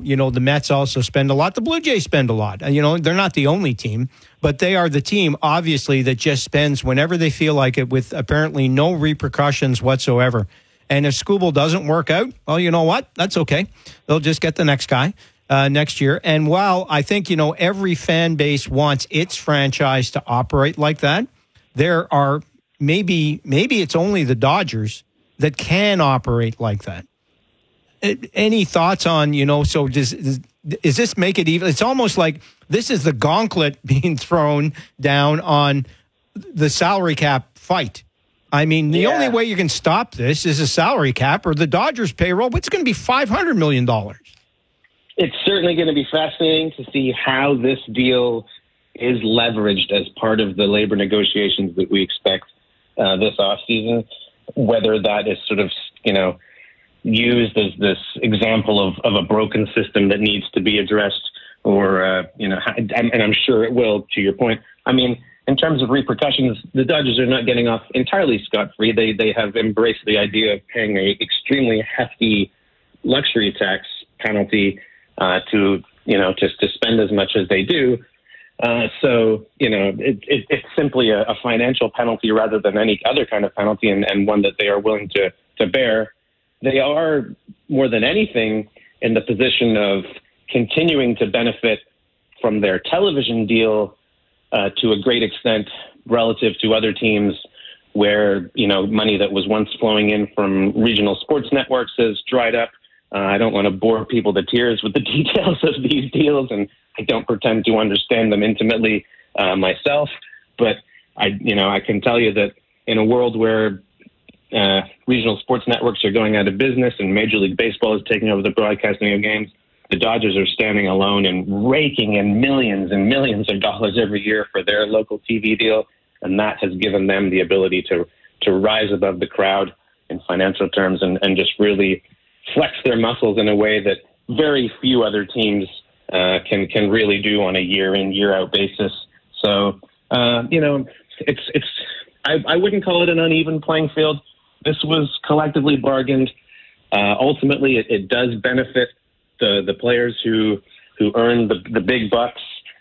the Mets also spend a lot. The Blue Jays spend a lot. They're not the only team, but they are the team, obviously, that just spends whenever they feel like it with apparently no repercussions whatsoever. And if Skubal doesn't work out, well, you know what? That's okay. They'll just get the next guy next year. And while I think, every fan base wants its franchise to operate like that, there are maybe it's only the Dodgers that can operate like that. Any thoughts on, so does this make it even? It's almost like this is the gauntlet being thrown down on the salary cap fight. I mean, the only way you can stop this is a salary cap or the Dodgers payroll. It's going to be $500 million. It's certainly going to be fascinating to see how this deal is leveraged as part of the labor negotiations that we expect this offseason, whether that is sort of, used as this example of a broken system that needs to be addressed or, and I'm sure it will, to your point. I mean, in terms of repercussions, the Dodgers are not getting off entirely scot-free. They have embraced the idea of paying a extremely hefty luxury tax penalty to spend as much as they do. So it's simply a financial penalty rather than any other kind of penalty, and one that they are willing to bear. They are, more than anything, in the position of continuing to benefit from their television deal to a great extent relative to other teams where, money that was once flowing in from regional sports networks has dried up. I don't want to bore people to tears with the details of these deals, and I don't pretend to understand them intimately myself. But I can tell you that in a world where regional sports networks are going out of business and Major League Baseball is taking over the broadcasting of games, the Dodgers are standing alone and raking in millions and millions of dollars every year for their local TV deal, and that has given them the ability to rise above the crowd in financial terms and just really flex their muscles in a way that very few other teams can really do on a year-in, year-out basis. So, I wouldn't call it an uneven playing field. This was collectively bargained. Ultimately, it does benefit the players who earn the big bucks.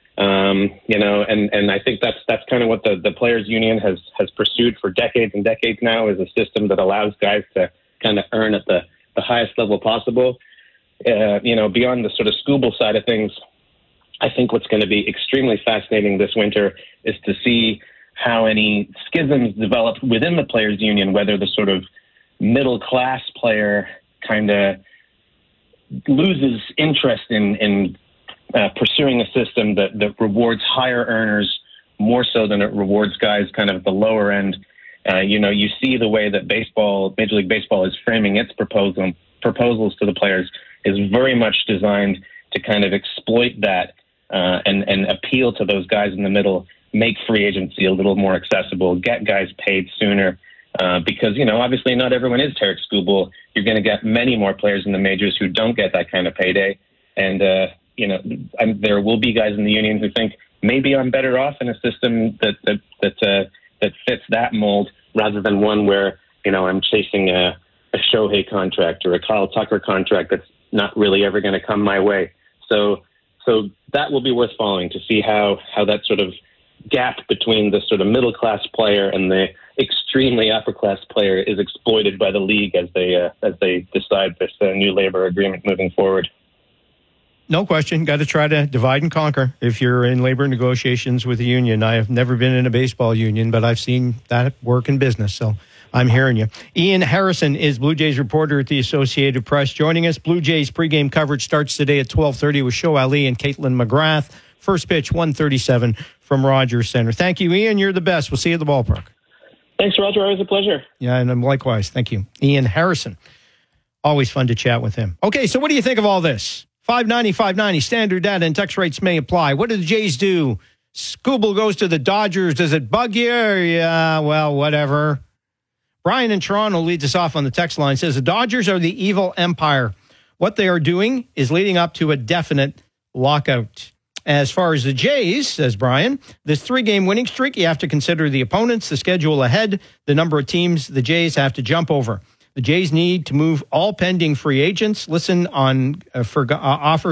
And I think that's kind of what the players union has pursued for decades and decades now, is a system that allows guys to kind of earn at the highest level possible. Beyond the sort of Skubal side of things, I think what's going to be extremely fascinating this winter is to see how any schisms develop within the players union, whether the sort of middle class player kind of loses interest in pursuing a system that rewards higher earners more so than it rewards guys kind of at the lower end. You see the way that Major League Baseball is framing its proposals to the players is very much designed to kind of exploit that and appeal to those guys in the middle, make free agency a little more accessible, get guys paid sooner. Because, obviously not everyone is Tarik Skubal. You're going to get many more players in the majors who don't get that kind of payday. And, there will be guys in the union who think maybe I'm better off in a system that fits that mold rather than one where, I'm chasing a Shohei contract or a Kyle Tucker contract that's not really ever going to come my way. So that will be worth following to see how that sort of gap between the sort of middle-class player and the extremely upper-class player is exploited by the league as they decide this new labor agreement moving forward. No question. Got to try to divide and conquer if you're in labor negotiations with a union. I have never been in a baseball union, but I've seen that work in business, so I'm hearing you. Ian Harrison is Blue Jays reporter at the Associated Press, joining us. Blue Jays pregame coverage starts today at 12:30 with Show Ali and Caitlin McGrath. First pitch, 1:37 from Rogers Center. Thank you, Ian. You're the best. We'll see you at the ballpark. Thanks, Roger. Always a pleasure. Yeah, and likewise. Thank you. Ian Harrison. Always fun to chat with him. Okay, so what do you think of all this? 590-590, standard data and text rates may apply. What do the Jays do? Skubal goes to the Dodgers. Does it bug you? Yeah, well, whatever. Brian in Toronto leads us off on the text line, says the Dodgers are the evil empire. What they are doing is leading up to a definite lockout. As far as the Jays, says Brian, this 3-game winning streak, you have to consider the opponents, the schedule ahead, the number of teams the Jays have to jump over. The Jays need to move all pending free agents. Listen on for offers